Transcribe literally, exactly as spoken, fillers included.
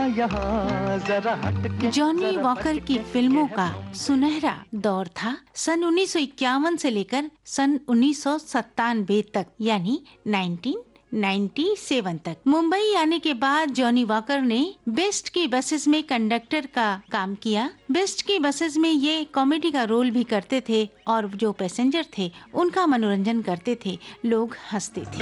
यहाँ जरा हट के जॉनी वॉकर की फिल्मों का सुनहरा दौर था सन उन्नीस सौ इक्यावन से लेकर सन उन्नीस सौ सत्तानवे तक, यानी उन्नीस सौ सत्तानवे तक। मुंबई आने के बाद जॉनी वॉकर ने बेस्ट की बसेस में कंडक्टर का काम किया। बेस्ट की बसेस में ये कॉमेडी का रोल भी करते थे और जो पैसेंजर थे उनका मनोरंजन करते थे, लोग हंसते थे।